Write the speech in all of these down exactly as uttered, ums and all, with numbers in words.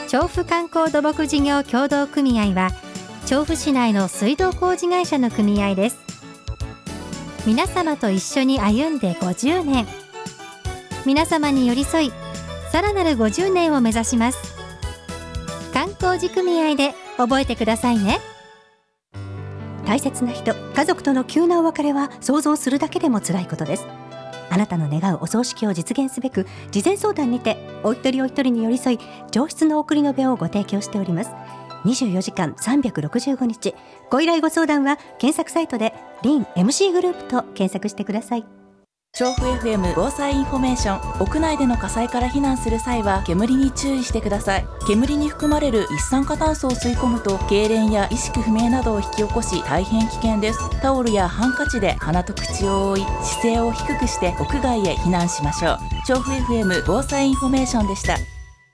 調布観光土木事業協同組合は調布市内の水道工事会社の組合です。皆様と一緒に歩んでごじゅうねん、皆様に寄り添いさらなるごじゅうねんを目指します。観光事組合で覚えてくださいね。 大切な人、家族との急なお別れは想像するだけでも辛いことです。あなたの願うお葬式を実現すべく、事前相談にてお一人お一人に寄り添い上質の送り延べをご提供しております。にじゅうよじかんさんびゃくろくじゅうごにち、ご依頼ご相談は検索サイトでリン エムシー グループと検索してください。 調布 エフエム 防災インフォメーション。屋内での火災から避難する際は煙に注意してください。煙に含まれる一酸化炭素を吸い込むと痙攣や意識不明などを引き起こし大変危険です。タオルやハンカチで鼻と口を覆い、姿勢を低くして屋外へ避難しましょう。調布 エフエム 防災インフォメーションでした。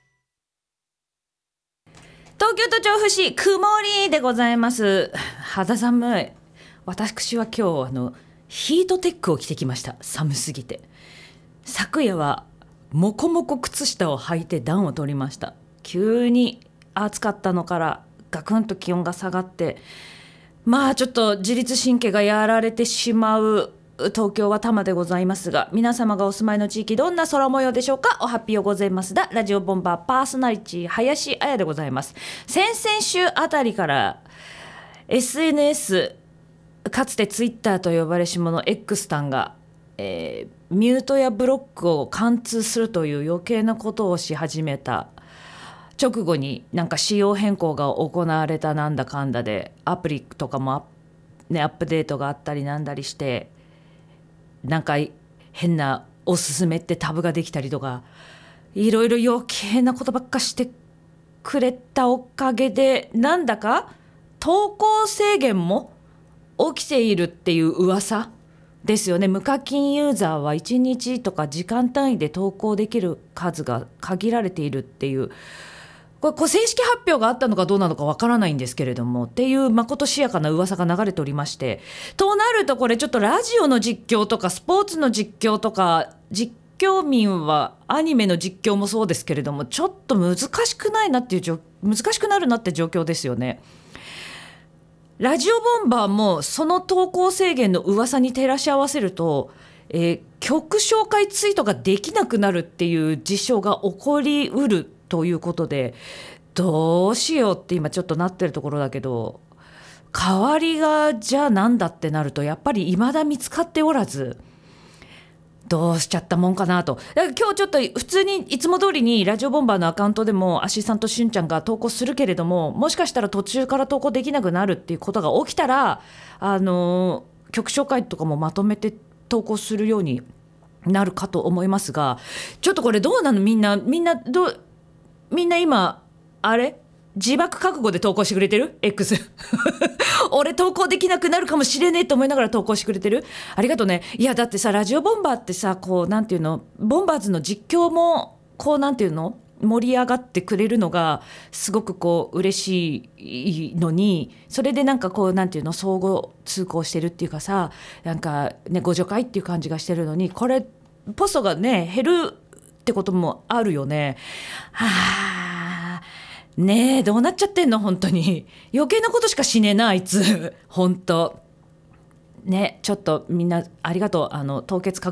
東京都調布市曇りでございます。肌寒い。私は今日あのヒートテックを着てきました。寒すぎて。昨夜はもこもこ靴下を履いて暖を取りました。急に暑かったのからガクンと気温が下がって、まあちょっと自律神経がやられてしまう東京は多摩でございますが、皆様がお住まいの地域どんな空模様でしょうか。お発表ございますだ。ラジオボンバーパーソナリティ林彩でございます。先々週あたりから エスエヌエス、かつてツイッターと呼ばれし者 X さんが、えー、ミュートやブロックを貫通するという余計なことをし始めた直後に、なんか仕様変更が行われたなんだかんだで、アプリとかもアップ、ね、アップデートがあったりなんだりして、なんか変なおすすめってタブができたりとか、いろいろ余計なことばっかしてくれたおかげで、なんだか投稿制限も起きているっていう噂ですよね。無課金ユーザーはいちにちとか時間単位で投稿できる数が限られているっていう、これこう正式発表があったのかどうなのかわからないんですけれども、っていうまことしやかな噂が流れておりまして、となるとこれちょっとラジオの実況とかスポーツの実況とか、実況民はアニメの実況もそうですけれども、ちょっと難しくないなっていう難しくなるなって状況ですよね。ラジオボンバーもその投稿制限の噂に照らし合わせると、えー、曲紹介ツイートができなくなるっていう事象が起こりうるということで、どうしようって今ちょっとなってるところだけど、代わりがじゃあなんだってなると、やっぱり未だ見つかっておらず、どうしちゃったもんかなと。だから今日ちょっと普通にいつも通りにラジオボンバーのアカウントでもアシスタントしゅんちゃんが投稿するけれども、もしかしたら途中から投稿できなくなるっていうことが起きたら、あの曲紹介とかもまとめて投稿するようになるかと思いますが、ちょっとこれどうなの、みんなみんなどうみんな今あれ自爆覚悟で投稿してくれてる X 俺投稿できなくなるかもしれねえと思いながら投稿してくれてる。ありがとうね。いやだってさ、ラジオボンバーってさ、こうなんていうの、ボンバーズの実況もこうなんていうの、盛り上がってくれるのがすごくこう嬉しいのに、それでなんかこうなんていうの、相互通行してるっていうかさ、なんかね、ご助会っていう感じがしてるのに、これポストがね減るってこともあるよね。はあ、ねえ、どうなっちゃってんの本当に。余計なことしかしねえなあいつ本当ね。ちょっとみんなありがとう。あの凍結